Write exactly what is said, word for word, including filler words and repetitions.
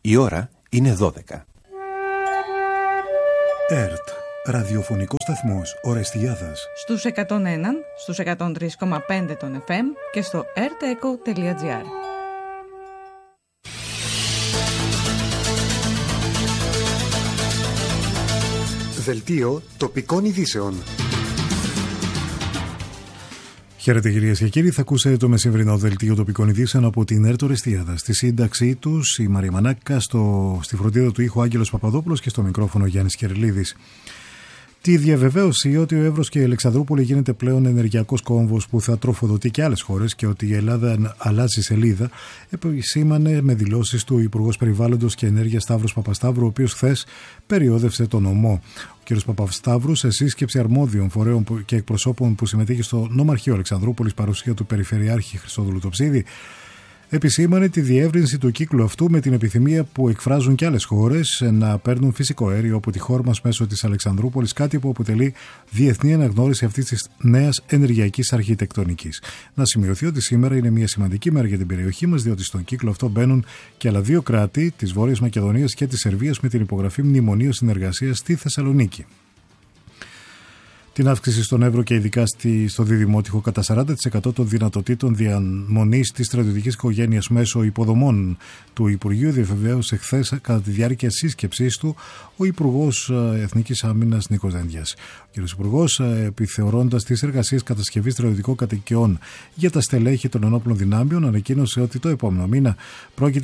Η ώρα είναι δώδεκα. ΕΡΤ, ραδιοφωνικός σταθμός Ορεστιάδας. Στους εκατόν ένα, στους εκατόν τρία κόμμα πέντε των εφ εμ και στο ερτεκο τελεία τζι άρ. Δελτίο τοπικών ειδήσεων. Χαίρετε κυρίες και κύριοι, θα ακούσετε το μεσημβρινό δελτίο τοπικών ειδήσεων από την ΕΡΤ Ορεστιάδα. Στη σύνταξή του η Μαρία Μανάκα, στο, στη φροντίδα του ήχου Άγγελος Παπαδόπουλος και στο μικρόφωνο Γιάννης Κερλίδης. Τη διαβεβαίωση ότι ο Εύρος και η Αλεξανδρούπολη γίνεται πλέον ενεργειακός κόμβος που θα τροφοδοτεί και άλλες χώρες και ότι η Ελλάδα αλλάζει σελίδα, επισήμανε με δηλώσεις του Υπουργός Περιβάλλοντος και Ενέργειας Σταύρος Παπασταύρου, ο οποίος χθες περιόδευσε τον νομό. Ο κ. Παπασταύρου, σε σύσκεψη αρμόδιων φορέων και εκπροσώπων που συμμετείχε στο Νομαρχείο Αλεξανδρούπολης, παρουσία του Περιφερειάρχη Χριστόδουλου Τοψίδη, επισήμανε τη διεύρυνση του κύκλου αυτού με την επιθυμία που εκφράζουν και άλλες χώρες να παίρνουν φυσικό αέριο από τη χώρα μας μέσω της Αλεξανδρούπολης, κάτι που αποτελεί διεθνή αναγνώριση αυτής της νέας ενεργειακής αρχιτεκτονικής. Να σημειωθεί ότι σήμερα είναι μια σημαντική μέρα για την περιοχή μας, διότι στον κύκλο αυτό μπαίνουν και άλλα δύο κράτη, της Βόρειας Μακεδονίας και της Σερβίας, με την υπογραφή μνημονίου συνεργασίας στη Θεσσαλονίκη. Την αύξηση στον Εύρο και ειδικά στο Διδημότυχο κατά σαράντα τοις εκατό των δυνατοτήτων διαμονής της στρατιωτικής οικογένειας μέσω υποδομών του Υπουργείου διαβεβαίωσε χθες κατά τη διάρκεια σύσκεψής του ο Υπουργός Εθνικής Άμυνας Νίκος Δένδιας. Ο κ. Υπουργός, επιθεωρώντας τις εργασίες κατασκευής στρατιωτικών κατοικιών για τα στελέχη των ενόπλων δυνάμεων, ανακοίνωσε ότι το επόμενο μήνα πρόκειται